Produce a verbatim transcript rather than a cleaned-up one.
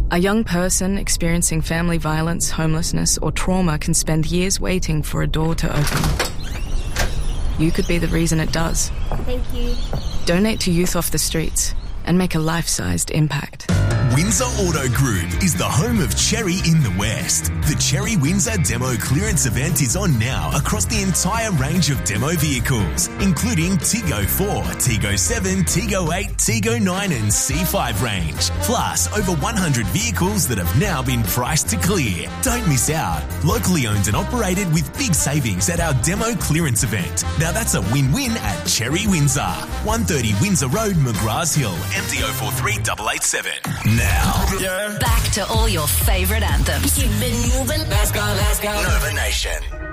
A young person experiencing family violence, homelessness, or trauma can spend years waiting for a door to open. You could be the reason it does. Thank you. Donate to Youth Off the Streets and make a life-sized impact. Windsor Auto Group is the home of Cherry in the West. The Cherry Windsor Demo Clearance event is on now across the entire range of demo vehicles, including Tiggo four, Tiggo seven, Tiggo eight, Tiggo nine and C five range. Plus, over one hundred vehicles that have now been priced to clear. Don't miss out. Locally owned and operated with big savings at our Demo Clearance event. Now that's a win-win at Cherry Windsor. one thirty Windsor Road, McGraths Hill, M D zero four three eight eight seven. Now, Back to all your favourite anthems. Keep it moving. Let's go, let's go. Nova Nation.